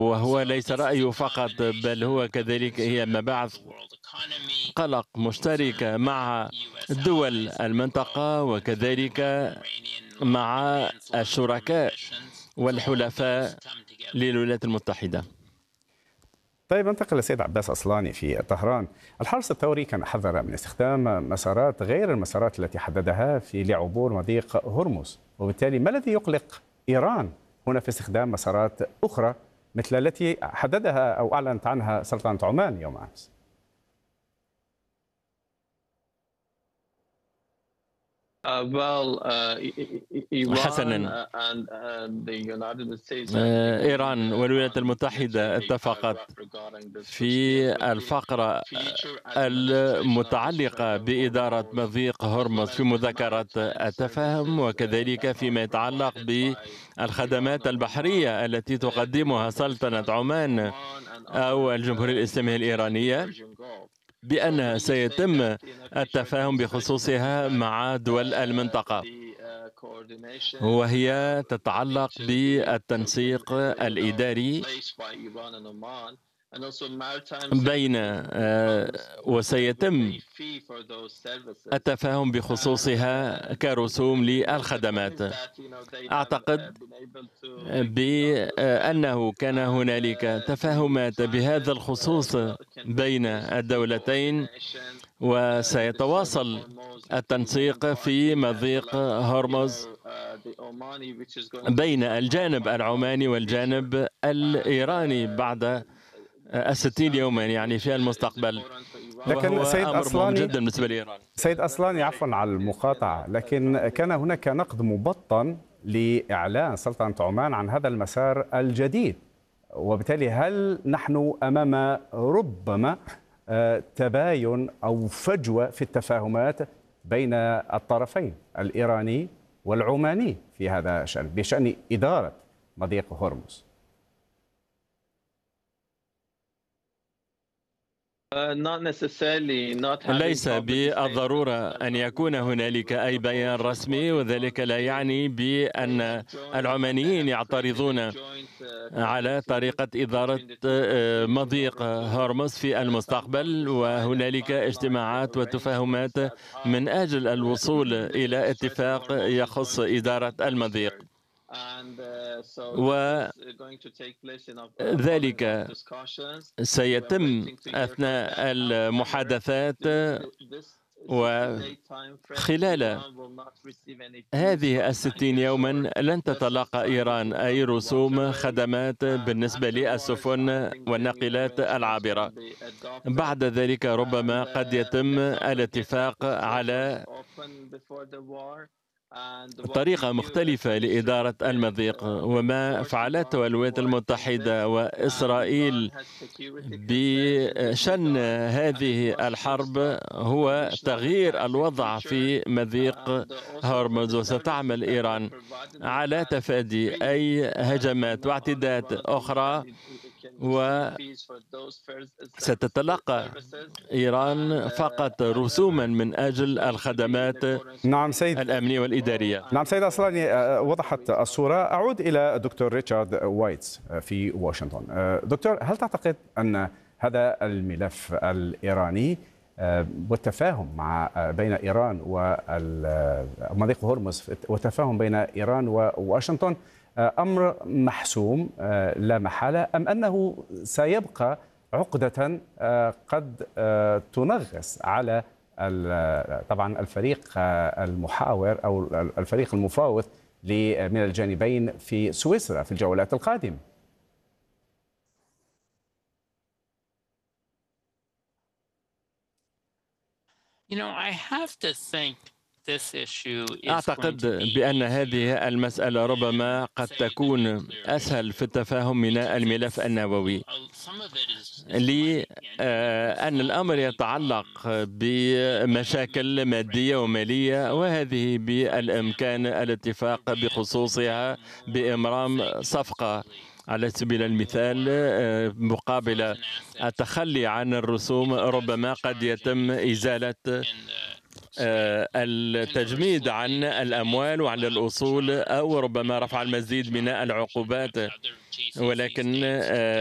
وهو ليس رأيه فقط، بل هو كذلك هي مبعث قلق مشترك مع دول المنطقة وكذلك مع الشركاء والحلفاء للولايات المتحدة. طيب، انتقل للسيد عباس أصلاني في طهران. الحرس الثوري كان حذر من استخدام مسارات غير المسارات التي حددها لعبور مضيق هرمز، وبالتالي ما الذي يقلق إيران هنا في استخدام مسارات أخرى مثل التي حددها أو أعلنت عنها سلطنة عمان يوم أمس؟ حسنا، إيران والولايات المتحدة اتفقت في الفقرة المتعلقة بإدارة مضيق هرمز في مذكرة التفاهم، وكذلك فيما يتعلق بالخدمات البحرية التي تقدمها سلطنة عمان أو الجمهورية الإسلامية الإيرانية، بأن سيتم التفاهم بخصوصها مع دول المنطقة، وهي تتعلق بالتنسيق الإداري بين وسيتم التفاهم بخصوصها كرسوم للخدمات. أعتقد بأنه كان هنالك تفاهمات بهذا الخصوص بين الدولتين، وسيتواصل التنسيق في مضيق هرمز بين الجانب العماني والجانب الإيراني بعد 60 يوما، يعني في المستقبل. لكن سيد أمر مهم أصلاني، جدا بالنسبة لإيران. سيد أصلاني عفوا على المقاطعة، لكن كان هناك نقد مبطن لإعلان سلطنة عمان عن هذا المسار الجديد، وبالتالي هل نحن أمام ربما تباين أو فجوة في التفاهمات بين الطرفين الإيراني والعماني في هذا الشأن بشأن إدارة مضيق هرمز؟ ليس بالضرورة أن يكون هنالك أي بيان رسمي، وذلك لا يعني بأن العمانيين يعترضون على طريقة إدارة مضيق هرمز في المستقبل، وهنالك اجتماعات وتفاهمات من أجل الوصول إلى اتفاق يخص إدارة المضيق، وذلك سيتم أثناء المحادثات. وخلال هذه 60 يوما لن تتلقى إيران أي رسوم خدمات بالنسبة للسفن والناقلات العابرة. بعد ذلك ربما قد يتم الاتفاق على طريقة مختلفة لإدارة المضيق، وما فعلته الولايات المتحدة وإسرائيل بشن هذه الحرب هو تغيير الوضع في مضيق هرمز، وستعمل إيران على تفادي أي هجمات واعتداءات أخرى، وستتلقى إيران فقط رسوما من أجل الخدمات الأمنية والإدارية. نعم سيد أصلاني، وضحت الصورة. أعود إلى دكتور ريتشارد وايتس في واشنطن. دكتور، هل تعتقد أن هذا الملف الإيراني والتفاهم بين إيران ومضيق هرمز والتفاهم بين إيران وواشنطن أمر محسوم لا محالة، أم أنه سيبقى عقدة قد تنغص على طبعا الفريق المحاور أو الفريق المفاوض من الجانبين في سويسرا في الجولات القادمة؟ أعتقد بأن هذه المسألة ربما قد تكون أسهل في التفاهم من الملف النووي، لأن الأمر يتعلق بمشاكل مادية ومالية، وهذه بالإمكان الاتفاق بخصوصها بإمرام صفقة على سبيل المثال مقابل التخلي عن الرسوم. ربما قد يتم إزالة التجميد عن الأموال وعن الأصول، أو ربما رفع المزيد من العقوبات. ولكن